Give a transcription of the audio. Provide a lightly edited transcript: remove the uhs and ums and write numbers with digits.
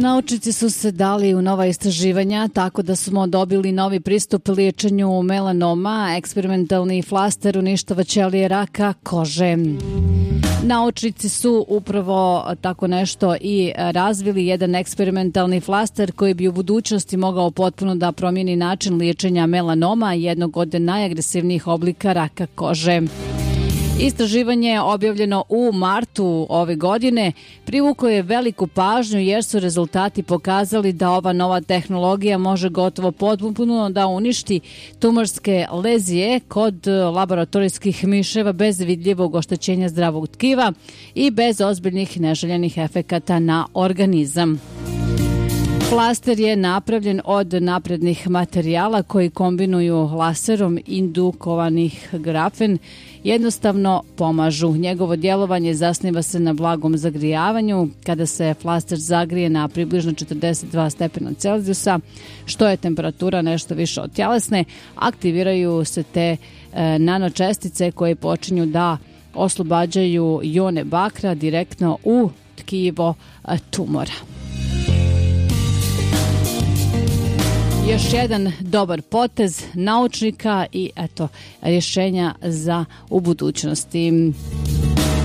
Naučnici su se dali u nova istraživanja, tako da smo dobili novi pristup liječenju melanoma. Eksperimentalni flaster uništava ćelije raka kože. Naučnici su upravo tako nešto i razvili, jedan eksperimentalni flaster koji bi u budućnosti mogao potpuno da promijeni način liječenja melanoma, jednog od najagresivnijih oblika raka kože. Istraživanje je objavljeno u martu ove godine, privuklo je veliku pažnju jer su rezultati pokazali da ova nova tehnologija može gotovo potpuno da uništi tumorske lezije kod laboratorijskih miševa bez vidljivog oštećenja zdravog tkiva i bez ozbiljnih neželjenih efekata na organizam. Flaster je napravljen od naprednih materijala koji kombinuju laserom indukovanih grafen, jednostavno pomažu. Njegovo djelovanje zasniva se na blagom zagrijavanju. Kada se flaster zagrije na približno 42 stepena Celzijusa, što je temperatura nešto više od tjelesne, aktiviraju se te nanočestice koje počinju da oslobađaju jone bakra direktno u tkivo tumora. Još jedan dobar potez naučnika i eto rješenja za u budućnosti.